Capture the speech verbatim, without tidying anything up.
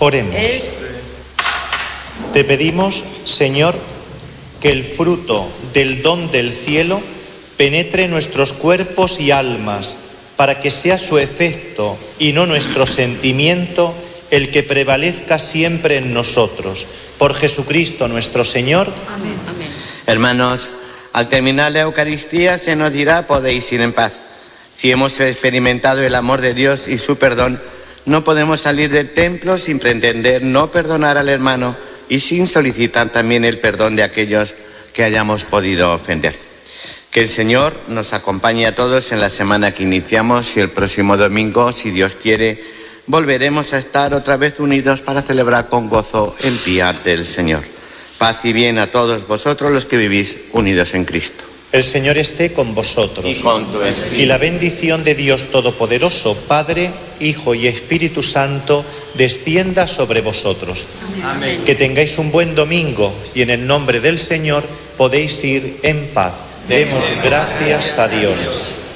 Oremos. Es... Te pedimos, Señor, que el fruto del don del cielo penetre nuestros cuerpos y almas, para que sea su efecto y no nuestro sentimiento el que prevalezca siempre en nosotros. Por Jesucristo nuestro Señor. Amén. Amén. Hermanos, al terminar la Eucaristía se nos dirá: podéis ir en paz. Si hemos experimentado el amor de Dios y su perdón, no podemos salir del templo sin pretender no perdonar al hermano y sin solicitar también el perdón de aquellos que hayamos podido ofender. Que el Señor nos acompañe a todos en la semana que iniciamos y el próximo domingo, si Dios quiere, volveremos a estar otra vez unidos para celebrar con gozo el día del Señor. Paz y bien a todos vosotros los que vivís unidos en Cristo. El Señor esté con vosotros. Y con tu espíritu. Y la bendición de Dios Todopoderoso, Padre, Hijo y Espíritu Santo, descienda sobre vosotros. Amén. Que tengáis un buen domingo y en el nombre del Señor podéis ir en paz. Demos gracias a Dios.